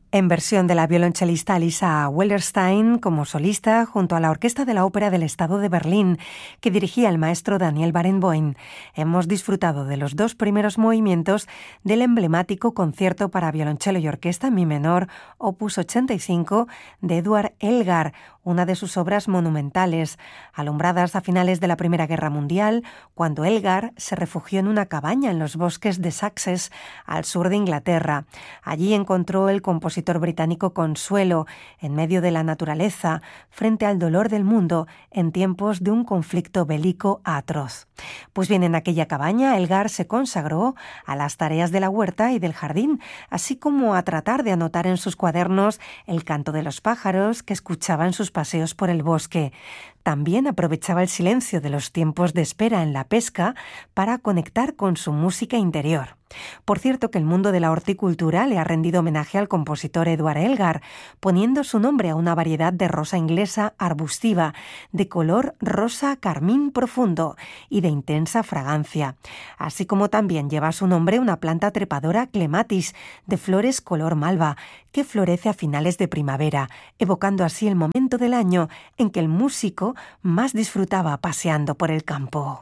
en versión de la violonchelista Lisa Wellerstein como solista junto a la Orquesta de la Ópera del Estado de Berlín, que dirigía el maestro Daniel Barenboim. Hemos disfrutado de los dos primeros movimientos del emblemático concierto para violonchelo y orquesta en mi menor, opus 85, de Eduard Elgar, una de sus obras monumentales, alumbradas a finales de la Primera Guerra Mundial, cuando Elgar se refugió en una cabaña en los bosques de Sussex, al sur de Inglaterra. Allí encontró el compositor británico consuelo en medio de la naturaleza, frente al dolor del mundo en tiempos de un conflicto bélico atroz. Pues bien, en aquella cabaña Elgar se consagró a las tareas de la huerta y del jardín, así como a tratar de anotar en sus cuadernos el canto de los pájaros que escuchaba en sus paseos por el bosque. También aprovechaba el silencio de los tiempos de espera en la pesca para conectar con su música interior. Por cierto que el mundo de la horticultura le ha rendido homenaje al compositor Eduard Elgar, poniendo su nombre a una variedad de rosa inglesa arbustiva, de color rosa carmín profundo y de intensa fragancia. Así como también lleva su nombre una planta trepadora clematis, de flores color malva, que florece a finales de primavera, evocando así el momento del año en que el músico más disfrutaba paseando por el campo.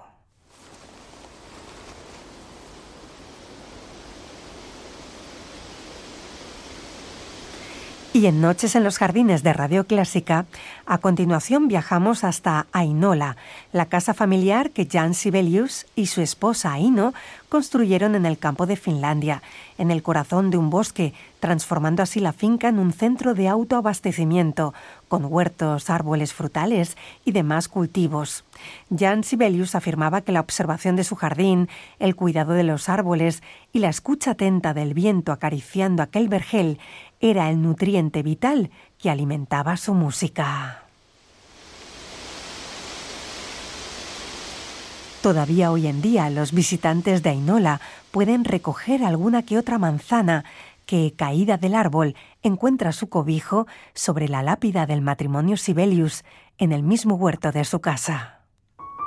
Y en Noches en los Jardines de Radio Clásica, a continuación viajamos hasta Ainola, la casa familiar que Jan Sibelius y su esposa Aino construyeron en el campo de Finlandia, en el corazón de un bosque, transformando así la finca en un centro de autoabastecimiento, con huertos, árboles frutales y demás cultivos. Jan Sibelius afirmaba que la observación de su jardín, el cuidado de los árboles y la escucha atenta del viento acariciando aquel vergel era el nutriente vital que alimentaba su música. Todavía hoy en día los visitantes de Ainola pueden recoger alguna que otra manzana que, caída del árbol, encuentra su cobijo sobre la lápida del matrimonio Sibelius en el mismo huerto de su casa.